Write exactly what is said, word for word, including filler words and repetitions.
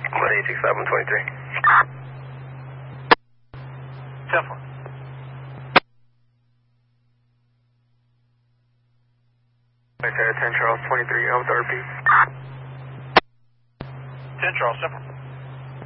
one eight six five one twenty-three. Simple. ten Charles twenty-three, Elm R P. ten Charles, simple.